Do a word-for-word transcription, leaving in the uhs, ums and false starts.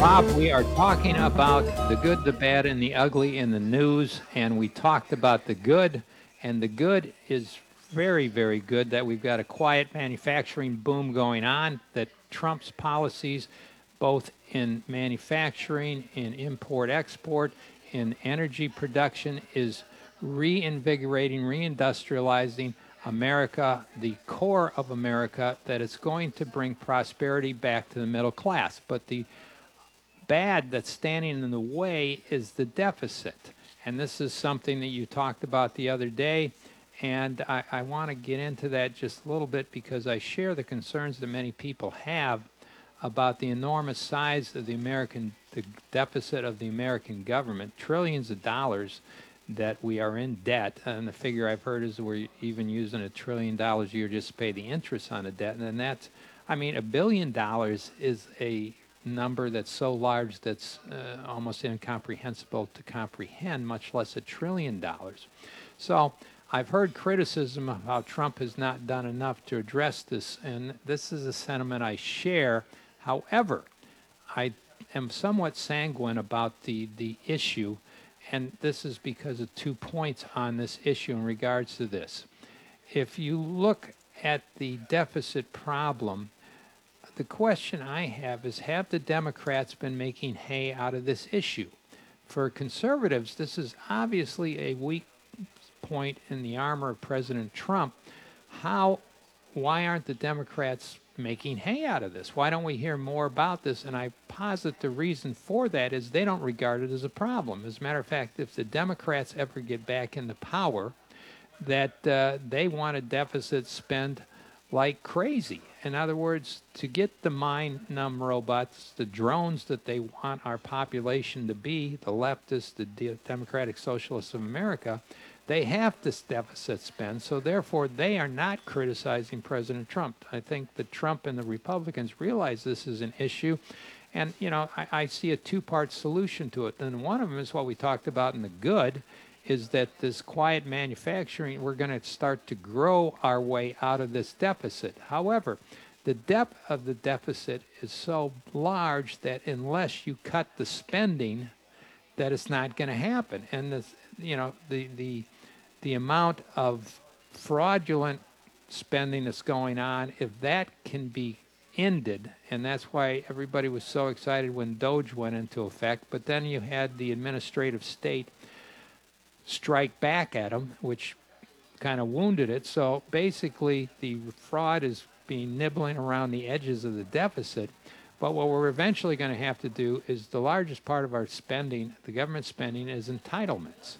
Bob, we are talking about the good, the bad, and the ugly in the news, and we talked about the good, and the good is very, very good that we've got a quiet manufacturing boom going on, that Trump's policies, both in manufacturing, in import export, in energy production, is reinvigorating, reindustrializing America, the core of America, that it's going to bring prosperity back to the middle class. But the bad that's standing in the way is the deficit. And this is something that you talked about the other day. And I, I want to get into that just a little bit because I share the concerns that many people have about the enormous size of the American, the deficit of the American government, trillions of dollars that we are in debt. And the figure I've heard is we're even using a trillion dollars a year just to pay the interest on the debt. And then that's, I mean, a billion dollars is a number that's so large that's uh, almost incomprehensible to comprehend, much less a trillion dollars. So I've heard criticism of how Trump has not done enough to address this, and this is a sentiment I share. However, I am somewhat sanguine about the, the issue, and this is because of two points on this issue in regards to this. If you look at the deficit problem, the question I have is, have the Democrats been making hay out of this issue? For conservatives, this is obviously a weak point in the armor of President Trump. How, why aren't the Democrats making hay out of this? Why don't we hear more about this? And I posit the reason for that is they don't regard it as a problem. As a matter of fact, if the Democrats ever get back into power, that uh, they want a deficit spend like crazy. In other words, to get the mind-numb robots, the drones that they want our population to be, the leftists, the De- Democratic Socialists of America, they have this deficit spend, so therefore they are not criticizing President Trump. I think that Trump and the Republicans realize this is an issue, and, you know, I, I see a two-part solution to it. And one of them is what we talked about in the good, is that this quiet manufacturing, we're going to start to grow our way out of this deficit. However, the depth of the deficit is so large that unless you cut the spending, that it's not going to happen. And this, you know, the the the amount of fraudulent spending that's going on, if that can be ended, and that's why everybody was so excited when Doge went into effect, but then you had the administrative state strike back at them, which kind of wounded it. So basically, the fraud is being nibbling around the edges of the deficit. But what we're eventually going to have to do is the largest part of our spending, the government spending, is entitlements.